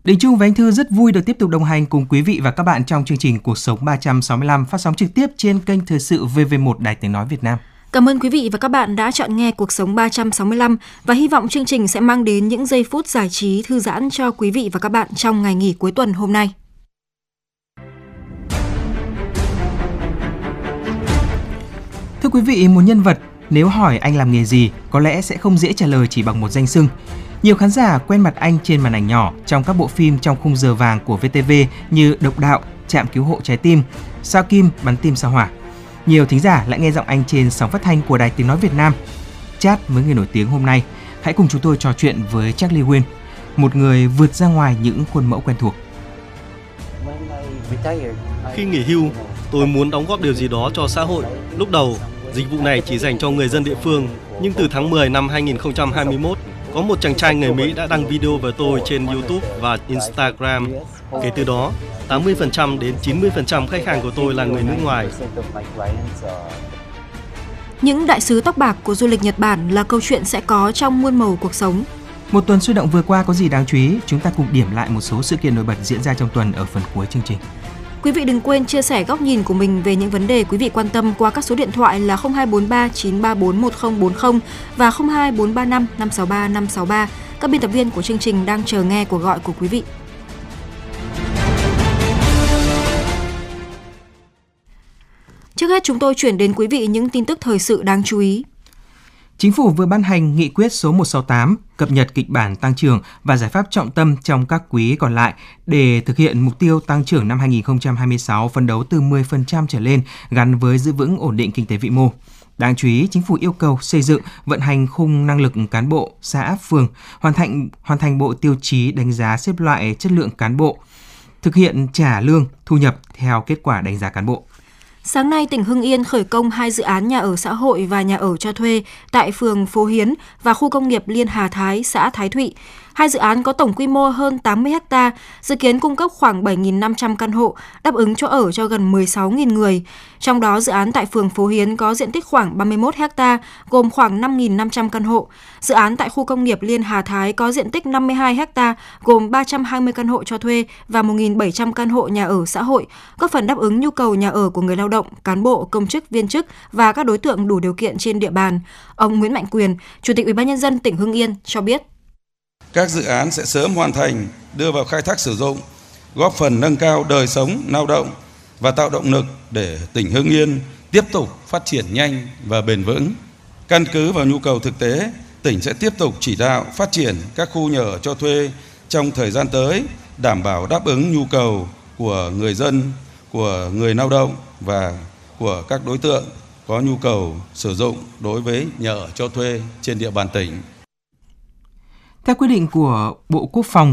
Đình Trung và anh Thư rất vui được tiếp tục đồng hành cùng quý vị và các bạn trong chương trình Cuộc sống 365 phát sóng trực tiếp trên kênh Thời sự VV1 Đài Tiếng nói Việt Nam. Cảm ơn quý vị và các bạn đã chọn nghe Cuộc sống 365 và hy vọng chương trình sẽ mang đến những giây phút giải trí thư giãn cho quý vị và các bạn trong ngày nghỉ cuối tuần hôm nay. Thưa quý vị, một nhân vật nếu hỏi anh làm nghề gì có lẽ sẽ không dễ trả lời chỉ bằng một danh xưng. Nhiều khán giả quen mặt anh trên màn ảnh nhỏ trong các bộ phim trong khung giờ vàng của VTV như Độc Đạo, Trạm Cứu Hộ Trái Tim, Sao Kim, Bắn Tim Sao Hỏa. Nhiều thính giả lại nghe giọng anh trên sóng phát thanh của Đài Tiếng nói Việt Nam. Chat với người nổi tiếng hôm nay, hãy cùng chúng tôi trò chuyện với Charlie Win, một người vượt ra ngoài những khuôn mẫu quen thuộc. Khi nghỉ hưu, tôi muốn đóng góp điều gì đó cho xã hội. Lúc đầu, dịch vụ này chỉ dành cho người dân địa phương, nhưng từ tháng 10 năm 2021, có một chàng trai người Mỹ đã đăng video về tôi trên YouTube và Instagram. Kể từ đó, 80% đến 90% khách hàng của tôi là người nước ngoài. Những đại sứ tóc bạc của du lịch Nhật Bản là câu chuyện sẽ có trong muôn màu cuộc sống. Một tuần sôi động vừa qua có gì đáng chú ý? Chúng ta cùng điểm lại một số sự kiện nổi bật diễn ra trong tuần ở phần cuối chương trình. Quý vị đừng quên chia sẻ góc nhìn của mình về những vấn đề quý vị quan tâm qua các số điện thoại là 0243 934 1040 và 02435 563 563. Các biên tập viên của chương trình đang chờ nghe cuộc gọi của quý vị. Trước hết chúng tôi chuyển đến quý vị những tin tức thời sự đáng chú ý. Chính phủ vừa ban hành nghị quyết số 168 cập nhật kịch bản tăng trưởng và giải pháp trọng tâm trong các quý còn lại để thực hiện mục tiêu tăng trưởng năm 2026 phấn đấu từ 10% trở lên gắn với giữ vững ổn định kinh tế vĩ mô. Đáng chú ý, chính phủ yêu cầu xây dựng, vận hành khung năng lực cán bộ, xã, phường, hoàn thành bộ tiêu chí đánh giá xếp loại chất lượng cán bộ, thực hiện trả lương, thu nhập theo kết quả đánh giá cán bộ. Sáng nay, tỉnh Hưng Yên khởi công 2 dự án nhà ở xã hội và nhà ở cho thuê tại phường Phố Hiến và khu công nghiệp Liên Hà Thái, xã Thái Thụy. 2 dự án có tổng quy mô hơn 80 ha, dự kiến cung cấp khoảng 7.500 căn hộ, đáp ứng chỗ ở cho gần 16.000 người. Trong đó, dự án tại phường Phố Hiến có diện tích khoảng 31 ha, gồm khoảng 5.500 căn hộ. Dự án tại khu công nghiệp Liên Hà Thái có diện tích 52 ha, gồm 320 căn hộ cho thuê và 1.700 căn hộ nhà ở xã hội, góp phần đáp ứng nhu cầu nhà ở của người lao động, cán bộ, công chức, viên chức và các đối tượng đủ điều kiện trên địa bàn. Ông Nguyễn Mạnh Quyền, Chủ tịch Ủy ban nhân dân tỉnh Hưng Yên cho biết. Các dự án sẽ sớm hoàn thành, đưa vào khai thác sử dụng, góp phần nâng cao đời sống, lao động và tạo động lực để tỉnh Hưng Yên tiếp tục phát triển nhanh và bền vững. Căn cứ vào nhu cầu thực tế, tỉnh sẽ tiếp tục chỉ đạo phát triển các khu nhà ở cho thuê trong thời gian tới, đảm bảo đáp ứng nhu cầu của người dân, của người lao động và của các đối tượng có nhu cầu sử dụng đối với nhà ở cho thuê trên địa bàn tỉnh. Theo quyết định của Bộ Quốc phòng,